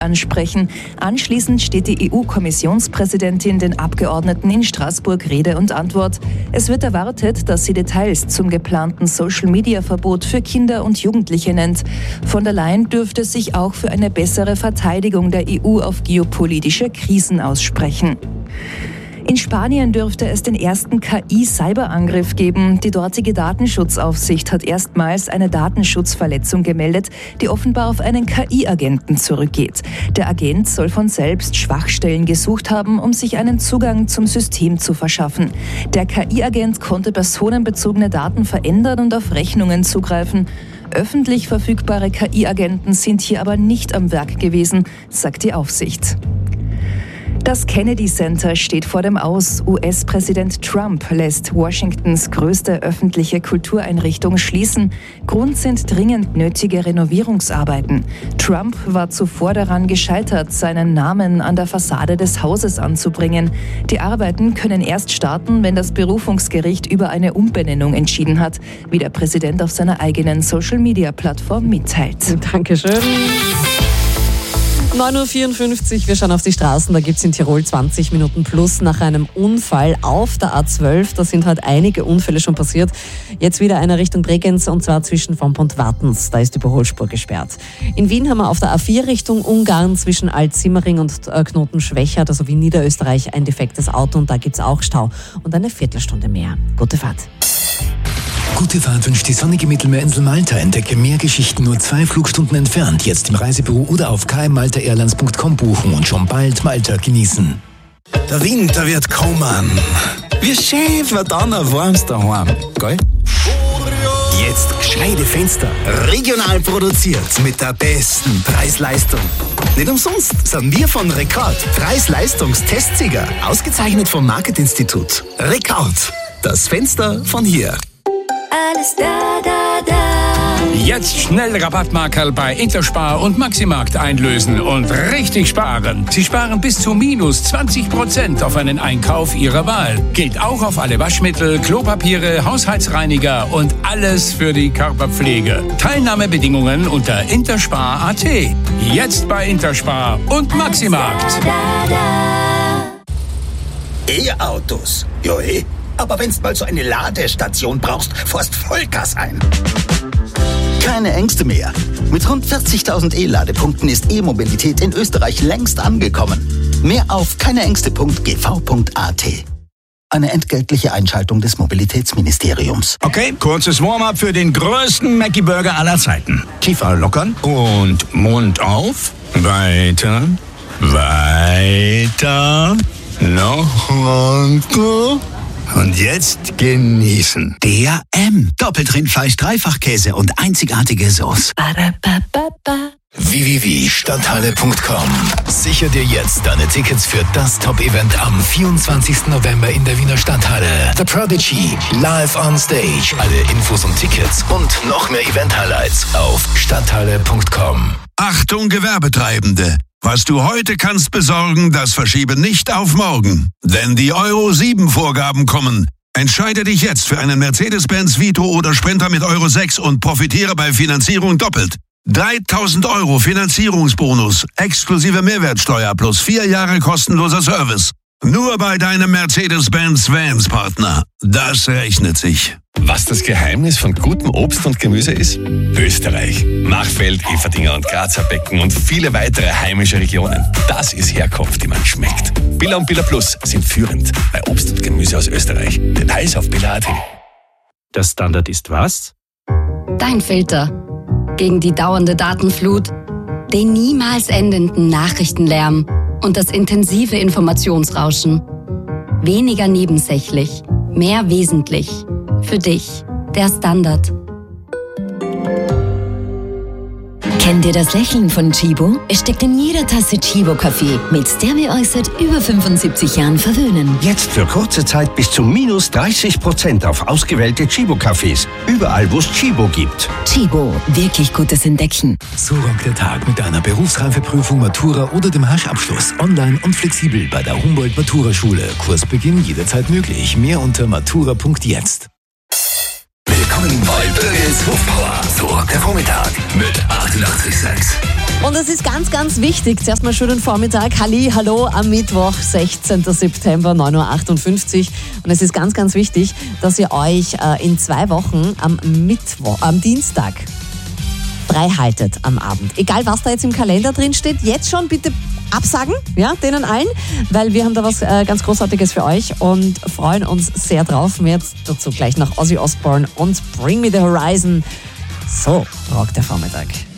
ansprechen. Anschließend steht die EU-Kommissionspräsidentin den Abgeordneten in Straßburg Rede und Antwort. Es wird erwartet, dass sie Details zum geplanten Social-Media-Verbot für Kinder und Jugendliche nennt. Von der Leyen dürfte sich auch für eine bessere Verteidigung der EU auf geopolitische Krisen aussprechen. In Spanien dürfte es den ersten KI-Cyberangriff geben. Die dortige Datenschutzaufsicht hat erstmals eine Datenschutzverletzung gemeldet, die offenbar auf einen KI-Agenten zurückgeht. Der Agent soll von selbst Schwachstellen gesucht haben, um sich einen Zugang zum System zu verschaffen. Der KI-Agent konnte personenbezogene Daten verändern und auf Rechnungen zugreifen. Öffentlich verfügbare KI-Agenten sind hier aber nicht am Werk gewesen, sagt die Aufsicht. Das Kennedy Center steht vor dem Aus. US-Präsident Trump lässt Washingtons größte öffentliche Kultureinrichtung schließen. Grund sind dringend nötige Renovierungsarbeiten. Trump war zuvor daran gescheitert, seinen Namen an der Fassade des Hauses anzubringen. Die Arbeiten können erst starten, wenn das Berufungsgericht über eine Umbenennung entschieden hat, wie der Präsident auf seiner eigenen Social-Media-Plattform mitteilt. Dankeschön. 9.54 Uhr, wir schauen auf die Straßen, da gibt es in Tirol 20 Minuten plus nach einem Unfall auf der A12. Da sind halt einige Unfälle schon passiert. Jetzt wieder einer Richtung Bregenz und zwar zwischen Vomp und Wartens. Da ist die Überholspur gesperrt. In Wien haben wir auf der A4 Richtung Ungarn zwischen Alt-Simmering und Knoten-Schwächert, also Wien Niederösterreich, ein defektes Auto und da gibt es auch Stau und eine Viertelstunde mehr. Gute Fahrt. Gute Fahrt wünscht die sonnige Mittelmeerinsel Malta. Entdecke mehr Geschichten nur 2 Flugstunden entfernt. Jetzt im Reisebüro oder auf kmmaltaairlines.com buchen und schon bald Malta genießen. Der Winter wird kommen. Wie schön wird dann ein warmes daheim, gell? Jetzt gescheite Fenster. Regional produziert mit der besten Preis-Leistung. Nicht umsonst sind wir von Rekord Preis-Leistungstestsieger. Ausgezeichnet vom Marketinstitut. Rekord. Das Fenster von hier. Alles da. Jetzt schnell Rabattmarkerl bei Interspar und Maximarkt einlösen und richtig sparen. Sie sparen bis zu minus 20% auf einen Einkauf Ihrer Wahl. Gilt auch auf alle Waschmittel, Klopapiere, Haushaltsreiniger und alles für die Körperpflege. Teilnahmebedingungen unter interspar.at. Jetzt bei Interspar und Maximarkt. E-Autos. Ja, aber wenn's mal so eine Ladestation brauchst, fährst Vollgas ein. Keine Ängste mehr. Mit rund 40.000 E-Ladepunkten ist E-Mobilität in Österreich längst angekommen. Mehr auf keineängste.gv.at. Eine entgeltliche Einschaltung des Mobilitätsministeriums. Okay, kurzes Warm-up für den größten Mackie-Burger aller Zeiten. Kiefer lockern und Mund auf. Weiter. Noch runter. Und jetzt genießen. Der Doppeltrindfleisch, Dreifachkäse und einzigartige Sauce. www.stadthalle.com. Sicher dir jetzt deine Tickets für das Top-Event am 24. November in der Wiener Stadthalle. The Prodigy, live on stage. Alle Infos und Tickets und noch mehr Event-Highlights auf stadthalle.com. Achtung Gewerbetreibende! Was du heute kannst besorgen, das verschiebe nicht auf morgen. Denn die Euro 7 Vorgaben kommen. Entscheide dich jetzt für einen Mercedes-Benz Vito oder Sprinter mit Euro 6 und profitiere bei Finanzierung doppelt. 3.000 € Finanzierungsbonus, exklusive Mehrwertsteuer plus 4 Jahre kostenloser Service. Nur bei deinem Mercedes-Benz Vans-Partner. Das rechnet sich. Was das Geheimnis von gutem Obst und Gemüse ist? Österreich. Machfeld, Everdinger und Grazer Becken und viele weitere heimische Regionen. Das ist Herkunft, die man schmeckt. Billa und Billa Plus sind führend bei Obst und Gemüse aus Österreich. Details auf billa.at. Der Standard ist was? Dein Filter. Gegen die dauernde Datenflut, den niemals endenden Nachrichtenlärm und das intensive Informationsrauschen. Weniger nebensächlich, mehr wesentlich. Für dich, der Standard. Kennt ihr das Lächeln von Chibo? Es steckt in jeder Tasse Chibo-Kaffee, mit der wir euch seit über 75 Jahren verwöhnen. Jetzt für kurze Zeit bis zu minus 30% auf ausgewählte Chibo-Kaffees. Überall, wo es Chibo gibt. Chibo, wirklich gutes Entdecken. So rockt der Tag mit einer Berufsreifeprüfung, Matura oder dem Haschabschluss. Online und flexibel bei der Humboldt-Matura-Schule. Kursbeginn jederzeit möglich. Mehr unter matura.jetzt. Willkommen bei Bögels Hofpower. So rockt der Vormittag mit 88,6. Und es ist ganz, ganz wichtig. Zuerst mal schönen Vormittag. Hallo am Mittwoch, 16. September, 9.58 Uhr. Und es ist ganz, ganz wichtig, dass ihr euch in 2 Wochen am Dienstag frei haltet am Abend. Egal, was da jetzt im Kalender drin steht, jetzt schon bitte absagen, ja, denen allen, weil wir haben da was ganz Großartiges für euch und freuen uns sehr drauf. Mehr dazu gleich nach Ozzy Osbourne und Bring Me the Horizon. So rockt der Vormittag.